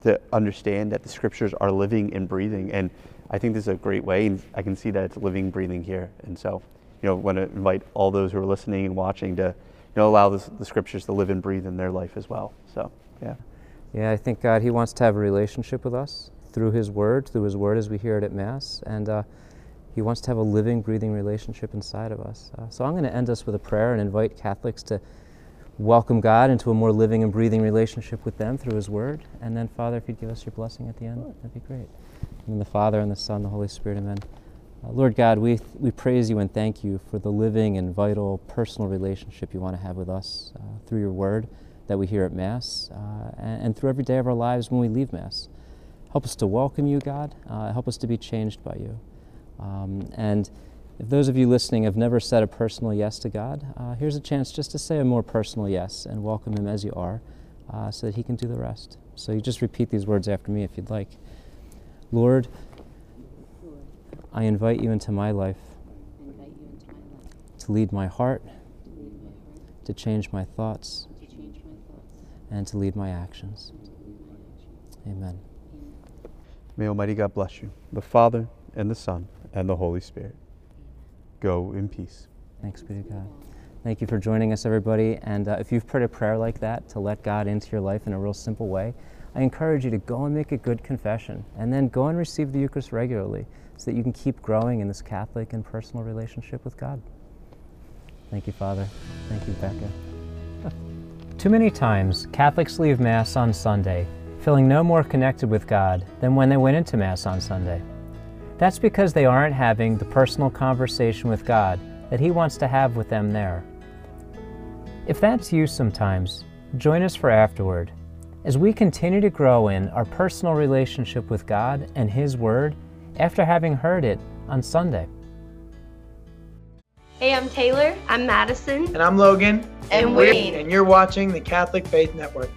to understand that the scriptures are living and breathing. And I think this is a great way, and I can see that it's living, breathing here. And so, want to invite all those who are listening and watching to, allow the scriptures to live and breathe in their life as well. So, yeah. Yeah, I think God, He wants to have a relationship with us through His Word as we hear it at Mass. And He wants to have a living, breathing relationship inside of us. So I'm going to end us with a prayer and invite Catholics to welcome God into a more living and breathing relationship with them through His Word. And then, Father, if you'd give us your blessing at the end, that'd be great. In the Father, and the Son, and the Holy Spirit, amen. Lord God, we praise You and thank You for the living and vital personal relationship You want to have with us through Your Word that we hear at Mass and through every day of our lives when we leave Mass. Help us to welcome You, God. Help us to be changed by You. And if those of you listening have never said a personal yes to God, here's a chance just to say a more personal yes and welcome Him as you are so that He can do the rest. So you just repeat these words after me if you'd like. Lord, I invite You into my life to lead my heart, to change my thoughts, and to lead my actions. Amen. May Almighty God bless you, the Father, and the Son, and the Holy Spirit. Go in peace. Thanks be to God. Thank you for joining us, everybody. And if you've prayed a prayer like that, to let God into your life in a real simple way, I encourage you to go and make a good confession, and then go and receive the Eucharist regularly so that you can keep growing in this Catholic and personal relationship with God. Thank you, Father. Thank you, Becca. Too many times, Catholics leave Mass on Sunday feeling no more connected with God than when they went into Mass on Sunday. That's because they aren't having the personal conversation with God that He wants to have with them there. If that's you sometimes, join us for Afterword as we continue to grow in our personal relationship with God and His Word after having heard it on Sunday. Hey, I'm Taylor. I'm Madison. And I'm Logan. And you're watching the Catholic Faith Network.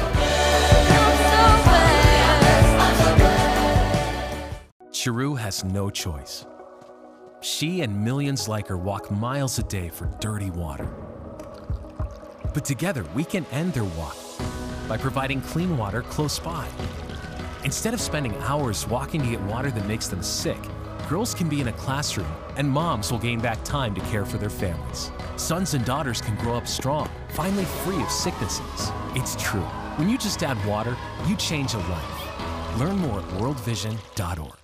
Chiru has no choice. She and millions like her walk miles a day for dirty water. But together, we can end their walk by providing clean water close by. Instead of spending hours walking to get water that makes them sick, girls can be in a classroom and moms will gain back time to care for their families. Sons and daughters can grow up strong, finally free of sicknesses. It's true. When you just add water, you change a life. Learn more at worldvision.org.